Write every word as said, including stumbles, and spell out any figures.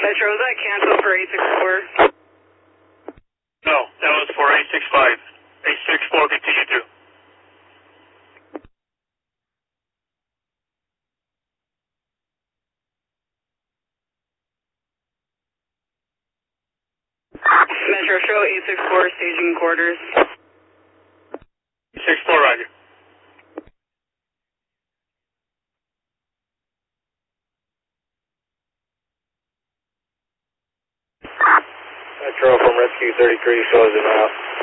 Metro, was that canceled for eight six four? No, that was for eight six five. eight six four, continue through. Metro, show eight six four, staging quarters. eight six four, roger. Metro from Rescue thirty-three shows him out.